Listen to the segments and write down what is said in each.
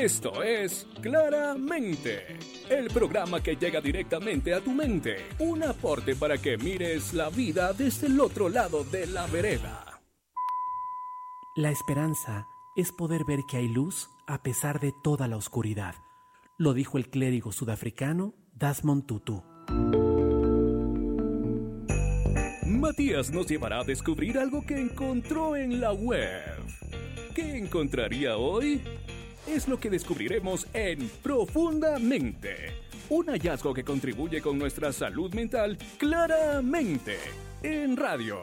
Esto es Claramente, el programa que llega directamente a tu mente. Un aporte para que mires la vida desde el otro lado de la vereda. La esperanza es poder ver que hay luz a pesar de toda la oscuridad. Lo dijo el clérigo sudafricano Desmond Tutu. Matías nos llevará a descubrir algo que encontró en la web. ¿Qué encontraría hoy? Es lo que descubriremos en Profundamente. Un hallazgo que contribuye con nuestra salud mental claramente en radio.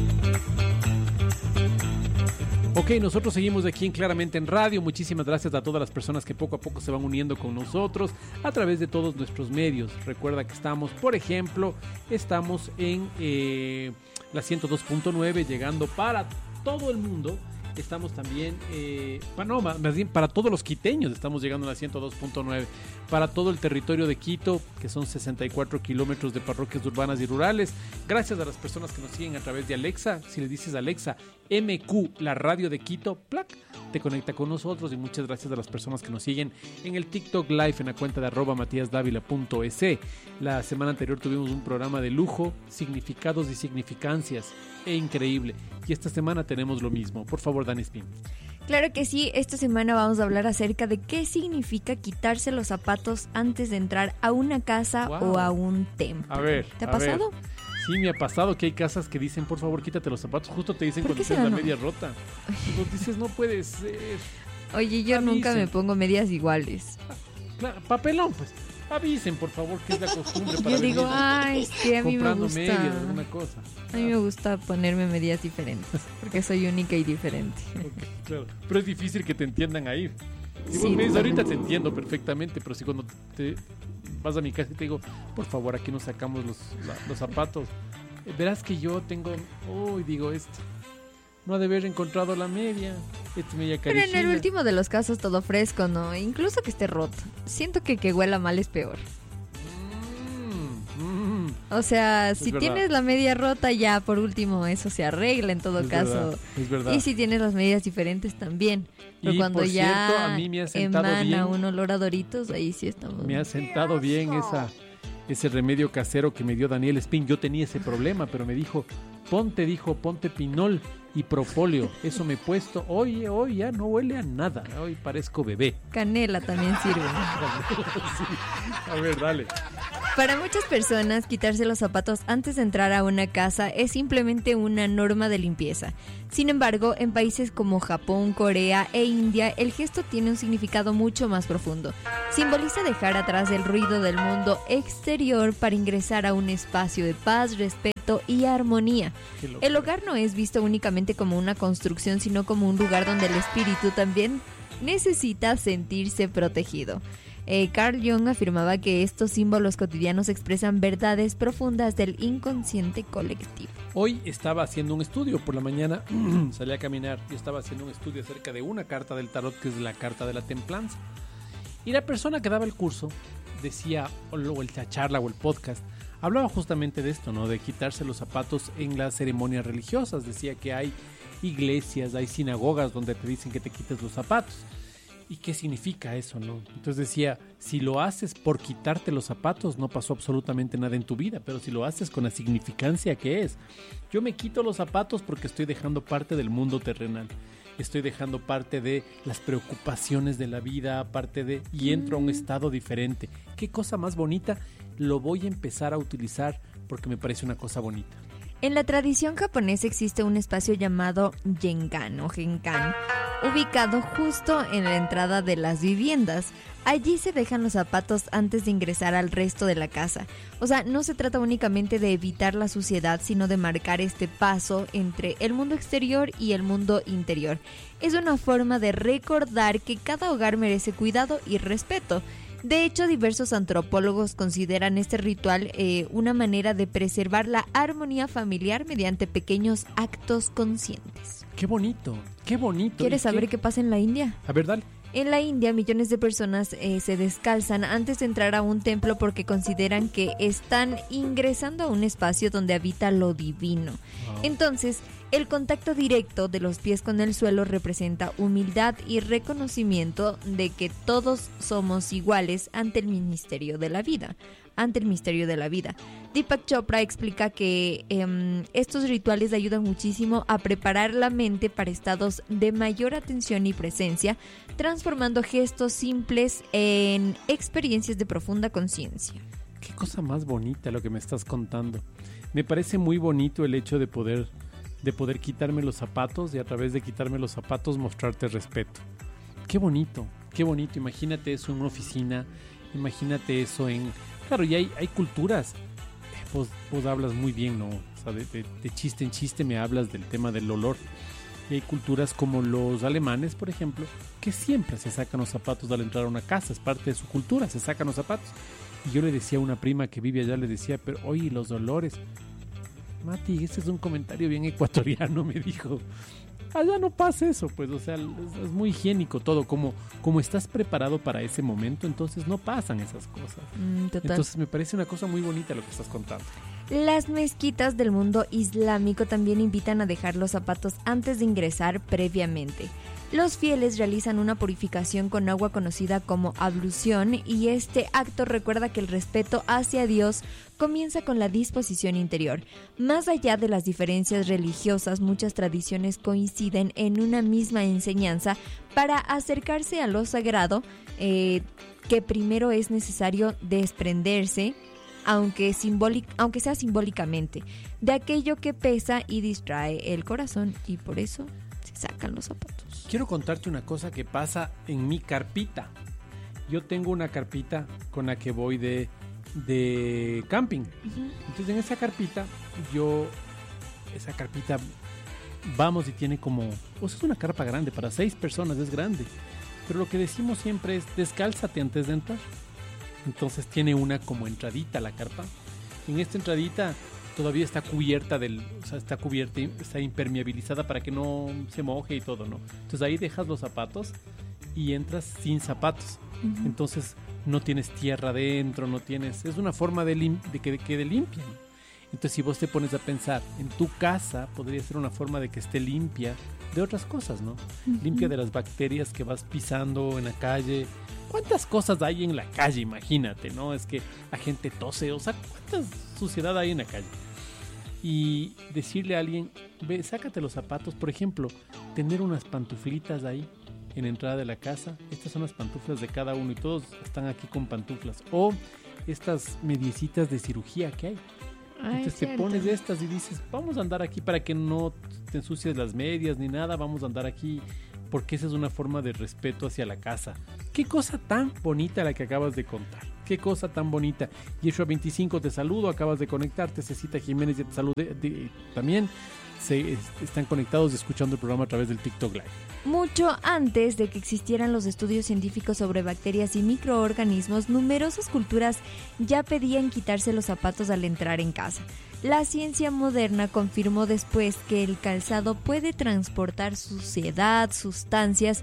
Ok, nosotros seguimos aquí en Claramente en Radio. Muchísimas gracias a todas las personas que poco a poco se van uniendo con nosotros a través de todos nuestros medios. Recuerda que estamos, por ejemplo, estamos en la 102.9, llegando para todo el mundo. Estamos también, más bien para todos los quiteños, estamos llegando a la 102.9, para todo el territorio de Quito, que son 64 kilómetros de parroquias urbanas y rurales. Gracias a las personas que nos siguen a través de Alexa. Si le dices Alexa, MQ, la radio de Quito, ¡plac!, te conecta con nosotros. Y muchas gracias a las personas que nos siguen en el TikTok Live, en la cuenta de @matiasdavila.es. La semana anterior tuvimos un programa de lujo, significados y significancias, increíble. Y esta semana tenemos lo mismo. Por favor, Dani Spin. Claro que sí, esta semana vamos a hablar acerca de qué significa quitarse los zapatos antes de entrar a una casa o a un templo. A ver, ¿te ha pasado? Sí, me ha pasado que hay casas que dicen, por favor, quítate los zapatos. Justo te dicen cuando tienes la media rota. Y vos dices, no puede ser. Oye, yo nunca me pongo medias iguales. Claro, papelón, pues. Avisen, por favor, que es la costumbre para yo digo, es que a mí me gusta medias, alguna cosa. A mí me gusta ponerme medias diferentes, porque soy única y diferente. Okay, claro. Pero es difícil que te entiendan ahí. Si vos sí, me dices, ahorita te entiendo perfectamente, pero si cuando te vas a mi casa y te digo, por favor, aquí nos sacamos los zapatos, verás que yo tengo, digo esto. No ha de haber encontrado la media. Pero en el último de los casos todo fresco, ¿no? Incluso que esté roto. Siento que huela mal es peor. O sea, si tienes la media rota, ya por último eso se arregla en todo caso. Es verdad. Y si tienes las medias diferentes también. Pero cuando ya cierto, a mí me ha sentado bien, un olor a Doritos, ahí sí estamos. Me ha sentado bien ese remedio casero que me dio Daniel Spin. Yo tenía ese problema, pero me dijo, ponte pinol y propóleo. Eso me he puesto. Hoy ya no huele a nada. Hoy parezco bebé. Canela también sirve. Sí. A ver, dale. Para muchas personas, quitarse los zapatos antes de entrar a una casa es simplemente una norma de limpieza. Sin embargo, en países como Japón, Corea e India, el gesto tiene un significado mucho más profundo. Simboliza dejar atrás el ruido del mundo exterior para ingresar a un espacio de paz, respeto y armonía. El hogar no es visto únicamente como una construcción, sino como un lugar donde el espíritu también necesita sentirse protegido. Carl Jung afirmaba que estos símbolos cotidianos expresan verdades profundas del inconsciente colectivo. Hoy estaba haciendo un estudio por la mañana, salí a caminar y estaba haciendo un estudio acerca de una carta del tarot que es la carta de la templanza. Y la persona que daba el curso decía, o la charla o el podcast, hablaba justamente de esto, ¿no? De quitarse los zapatos en las ceremonias religiosas. Decía que hay iglesias, hay sinagogas donde te dicen que te quites los zapatos. ¿Y qué significa eso, no? Entonces decía, si lo haces por quitarte los zapatos, no pasó absolutamente nada en tu vida, pero si lo haces con la significancia que es, yo me quito los zapatos porque estoy dejando parte del mundo terrenal, estoy dejando parte de las preocupaciones de la vida, y entro a un estado diferente. ¿Qué cosa más bonita? Lo voy a empezar a utilizar porque me parece una cosa bonita. En la tradición japonesa existe un espacio llamado Genkan o Genkan, ubicado justo en la entrada de las viviendas. Allí se dejan los zapatos antes de ingresar al resto de la casa. O sea, no se trata únicamente de evitar la suciedad, sino de marcar este paso entre el mundo exterior y el mundo interior. Es una forma de recordar que cada hogar merece cuidado y respeto. De hecho, diversos antropólogos consideran este ritual una manera de preservar la armonía familiar mediante pequeños actos conscientes. ¡Qué bonito! ¡Qué bonito! ¿Quieres saber qué pasa en la India? A ver, dale. En la India, millones de personas se descalzan antes de entrar a un templo porque consideran que están ingresando a un espacio donde habita lo divino. Wow. Entonces, El contacto directo de los pies con el suelo representa humildad y reconocimiento de que todos somos iguales ante el misterio de la vida. Deepak Chopra explica que estos rituales ayudan muchísimo a preparar la mente para estados de mayor atención y presencia, transformando gestos simples en experiencias de profunda conciencia. Qué cosa más bonita lo que me estás contando. Me parece muy bonito el hecho de poder quitarme los zapatos y a través de quitarme los zapatos mostrarte respeto. Qué bonito. Imagínate eso en una oficina, imagínate eso en... Claro, y hay culturas. Vos hablas muy bien, ¿no? O sea, de chiste en chiste me hablas del tema del olor. Y hay culturas como los alemanes, por ejemplo, que siempre se sacan los zapatos al entrar a una casa. Es parte de su cultura, se sacan los zapatos. Y yo le decía a una prima que vive allá, le decía, pero oye, los olores... Mati, ese es un comentario bien ecuatoriano, me dijo. Allá no pasa eso, pues, o sea, es muy higiénico todo, como estás preparado para ese momento, entonces no pasan esas cosas. Total. Entonces me parece una cosa muy bonita lo que estás contando. Las mezquitas del mundo islámico también invitan a dejar los zapatos antes de ingresar previamente. Los fieles realizan una purificación con agua conocida como ablución y este acto recuerda que el respeto hacia Dios comienza con la disposición interior. Más allá de las diferencias religiosas, muchas tradiciones coinciden en una misma enseñanza para acercarse a lo sagrado, que primero es necesario desprenderse, aunque sea simbólicamente, de aquello que pesa y distrae el corazón, y por eso se sacan los zapatos. Quiero contarte una cosa que pasa en mi carpita. Yo tengo una carpita con la que voy de camping. Entonces en esa carpita vamos y tiene como... O sea, es una carpa grande, para 6 personas es grande. Pero lo que decimos siempre es descálzate antes de entrar. Entonces tiene una como entradita la carpa. En esta entradita todavía está cubierta está impermeabilizada para que no se moje y todo, ¿no? Entonces ahí dejas los zapatos y entras sin zapatos. Entonces no tienes tierra adentro, es una forma de que quede limpia, ¿no? Entonces si vos te pones a pensar, en tu casa podría ser una forma de que esté limpia de otras cosas, ¿no? Limpia de las bacterias que vas pisando en la calle. ¿Cuántas cosas hay en la calle? Imagínate, ¿no? Es que la gente tose, o sea, ¿cuánta suciedad hay en la calle? Y decirle a alguien, ve, sácate los zapatos, por ejemplo, tener unas pantuflitas ahí en la entrada de la casa. Estas son las pantuflas de cada uno y todos están aquí con pantuflas. O estas mediecitas de cirugía que hay. Entonces te pones estas y dices, vamos a andar aquí para que no te ensucies las medias ni nada, vamos a andar aquí porque esa es una forma de respeto hacia la casa. Qué cosa tan bonita la que acabas de contar. Qué cosa tan bonita. Yeshua 25 te saludo, acabas de conectarte. Cecita Jiménez ya te saludo también. Están conectados escuchando el programa a través del TikTok Live. Mucho antes de que existieran los estudios científicos sobre bacterias y microorganismos, numerosas culturas ya pedían quitarse los zapatos al entrar en casa. La ciencia moderna confirmó después que el calzado puede transportar suciedad, sustancias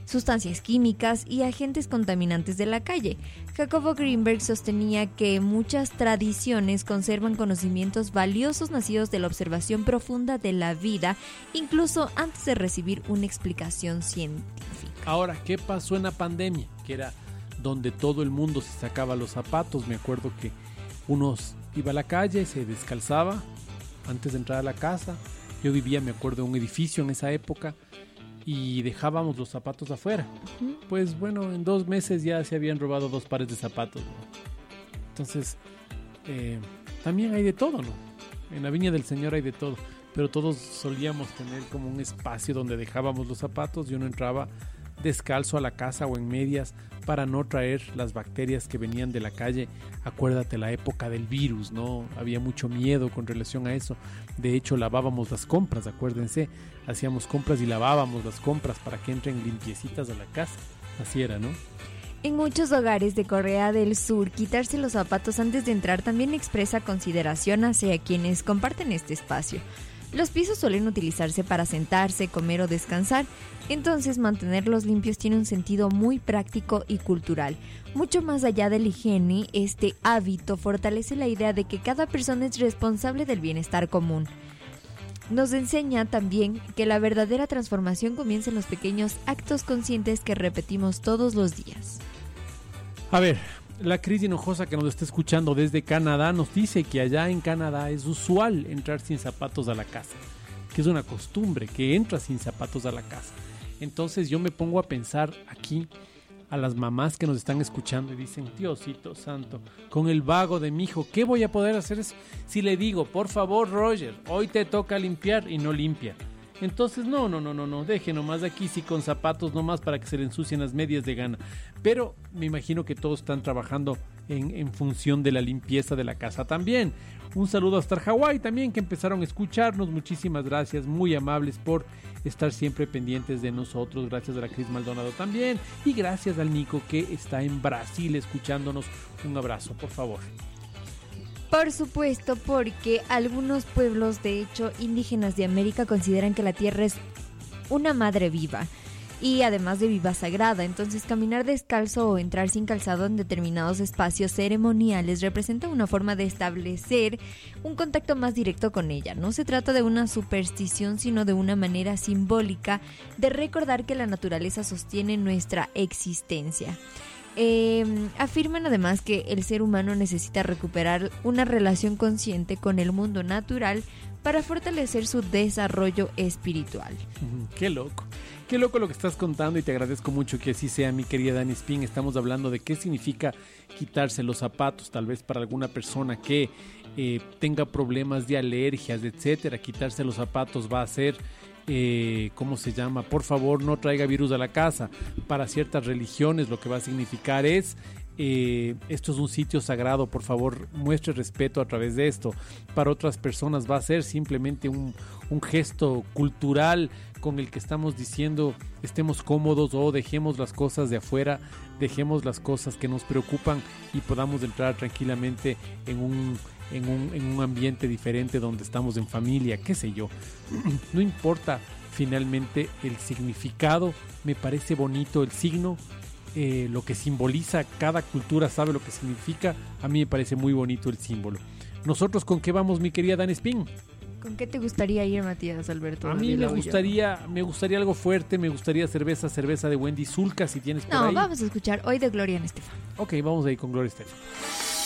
químicas y agentes contaminantes de la calle. Jacobo Greenberg sostenía que muchas tradiciones conservan conocimientos valiosos nacidos de la observación profunda de la vida, incluso antes de recibir una explicación científica. Ahora, ¿qué pasó en la pandemia? Que era donde todo el mundo se sacaba los zapatos. Me acuerdo que unos iba a la calle, se descalzaba antes de entrar a la casa. Yo vivía, me acuerdo, en un edificio en esa época y dejábamos los zapatos afuera. Pues bueno, en 2 meses ya se habían robado 2 pares de zapatos, ¿no? Entonces, también hay de todo, ¿no? En la Viña del Señor hay de todo, pero todos solíamos tener como un espacio donde dejábamos los zapatos y uno entraba descalzo a la casa o en medias para no traer las bacterias que venían de la calle. Acuérdate la época del virus, ¿no? Había mucho miedo con relación a eso. De hecho, lavábamos las compras, acuérdense. Hacíamos compras y lavábamos las compras para que entren limpiecitas a la casa. Así era, ¿no? En muchos hogares de Corea del Sur, quitarse los zapatos antes de entrar también expresa consideración hacia quienes comparten este espacio. Los pisos suelen utilizarse para sentarse, comer o descansar, entonces mantenerlos limpios tiene un sentido muy práctico y cultural. Mucho más allá de la higiene, este hábito fortalece la idea de que cada persona es responsable del bienestar común. nos enseña también que la verdadera transformación comienza en los pequeños actos conscientes que repetimos todos los días. A ver, la Cris Hinojosa que nos está escuchando desde Canadá nos dice que allá en Canadá es usual entrar sin zapatos a la casa, que es una costumbre que entra sin zapatos a la casa. Entonces yo me pongo a pensar aquí a las mamás que nos están escuchando y dicen, Diosito santo, con el vago de mi hijo, ¿qué voy a poder hacer eso? Si le digo, por favor, Roger, hoy te toca limpiar y no limpia. Entonces, no, deje nomás aquí, sí, con zapatos nomás para que se le ensucien las medias de gana. Pero me imagino que todos están trabajando en función de la limpieza de la casa también. Un saludo hasta Hawái también, que empezaron a escucharnos. Muchísimas gracias, muy amables por estar siempre pendientes de nosotros. Gracias a la Cris Maldonado también. Y gracias al Nico, que está en Brasil escuchándonos. Un abrazo, por favor. Por supuesto, porque algunos pueblos, de hecho, indígenas de América consideran que la tierra es una madre viva y además de viva sagrada. Entonces, caminar descalzo o entrar sin calzado en determinados espacios ceremoniales representa una forma de establecer un contacto más directo con ella. No se trata de una superstición, sino de una manera simbólica de recordar que la naturaleza sostiene nuestra existencia. Afirman además que el ser humano necesita recuperar una relación consciente con el mundo natural para fortalecer su desarrollo espiritual. Qué loco lo que estás contando, y te agradezco mucho que así sea, mi querida Dani Spin. Estamos hablando de qué significa quitarse los zapatos, tal vez para alguna persona que tenga problemas de alergias, etcétera. Quitarse los zapatos va a ser ¿cómo se llama? Por favor, no traiga virus a la casa. Para ciertas religiones lo que va a significar es esto es un sitio sagrado, por favor muestre respeto a través de esto. Para otras personas va a ser simplemente un gesto cultural con el que estamos diciendo estemos cómodos, o dejemos las cosas de afuera, dejemos las cosas que nos preocupan y podamos entrar tranquilamente en un ambiente diferente donde estamos en familia, qué sé yo. No importa finalmente el significado, me parece bonito el signo, lo que simboliza, cada cultura sabe lo que significa. A mí me parece muy bonito el símbolo. ¿Nosotros con qué vamos, mi querida Dan Spin? ¿Con qué te gustaría ir, Matías Alberto? A mí me gustaría algo fuerte, me gustaría cerveza de Wendy Zulka, si tienes por ahí. No, vamos a escuchar hoy de Gloria Estefan. Ok, vamos a ir con Gloria Estefan.